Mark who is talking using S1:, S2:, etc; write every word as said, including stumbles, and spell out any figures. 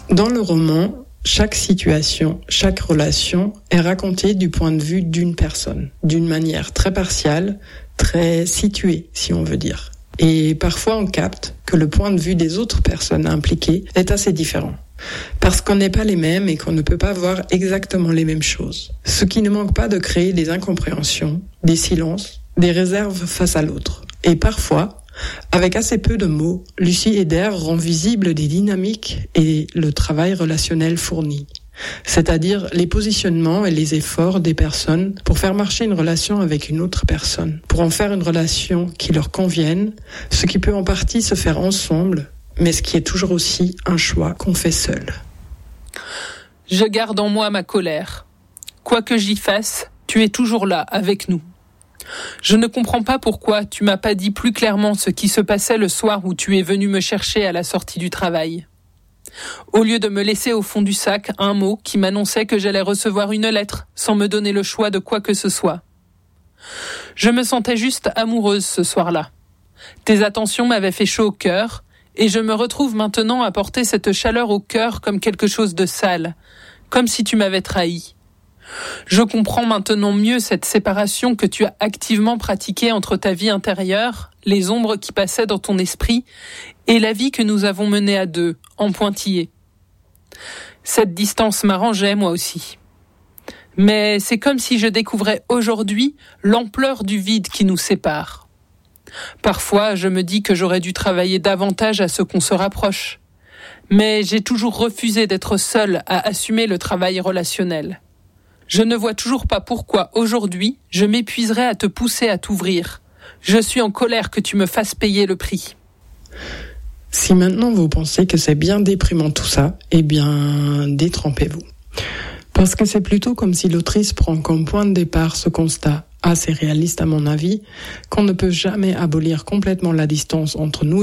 S1: Dans le roman, chaque situation, chaque relation est racontée du point de vue d'une personne, d'une manière très partiale, très située, si on veut dire. Et parfois on capte que le point de vue des autres personnes impliquées est assez différent. Parce qu'on n'est pas les mêmes et qu'on ne peut pas voir exactement les mêmes choses. Ce qui ne manque pas de créer des incompréhensions, des silences, des réserves face à l'autre. Et parfois, avec assez peu de mots, Lucie Eder rend visible des dynamiques et le travail relationnel fourni. C'est-à-dire les positionnements et les efforts des personnes pour faire marcher une relation avec une autre personne, pour en faire une relation qui leur convienne, ce qui peut en partie se faire ensemble, mais ce qui est toujours aussi un choix qu'on fait seul.
S2: Je garde en moi ma colère. Quoi que j'y fasse, tu es toujours là, avec nous. Je ne comprends pas pourquoi tu m'as pas dit plus clairement ce qui se passait le soir où tu es venu me chercher à la sortie du travail. Au lieu de me laisser au fond du sac un mot qui m'annonçait que j'allais recevoir une lettre sans me donner le choix de quoi que ce soit. Je me sentais juste amoureuse ce soir-là. Tes attentions m'avaient fait chaud au cœur et je me retrouve maintenant à porter cette chaleur au cœur comme quelque chose de sale, comme si tu m'avais trahi. Je comprends maintenant mieux cette séparation que tu as activement pratiquée entre ta vie intérieure, les ombres qui passaient dans ton esprit, et la vie que nous avons menée à deux, en pointillé. Cette distance m'arrangeait, moi aussi. Mais c'est comme si je découvrais aujourd'hui l'ampleur du vide qui nous sépare. Parfois, je me dis que j'aurais dû travailler davantage à ce qu'on se rapproche. Mais j'ai toujours refusé d'être seule à assumer le travail relationnel. Je ne vois toujours pas pourquoi, aujourd'hui, je m'épuiserais à te pousser à t'ouvrir. Je suis en colère que tu me fasses payer le prix.
S1: Si maintenant vous pensez que c'est bien déprimant tout ça, eh bien, détrempez-vous. Parce que c'est plutôt comme si l'autrice prend comme point de départ ce constat, assez réaliste à mon avis, qu'on ne peut jamais abolir complètement la distance entre nous